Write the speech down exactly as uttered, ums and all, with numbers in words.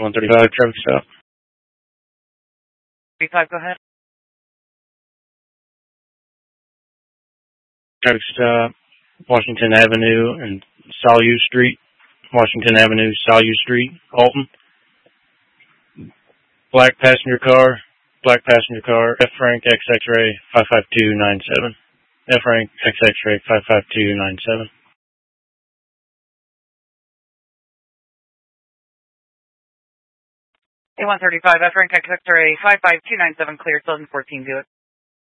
one thirty-five, traffic stop. thirty-five, go ahead. Traffic stop, Washington Avenue and Salu Street. Washington Avenue, Salu Street, Alton. Black passenger car, black passenger car, F Frank X X-ray five five two nine seven. F Frank X X-ray five five two nine seven. A one thirty-five, F Frank X X-ray five five two nine seven, clear, seven fourteen, do it.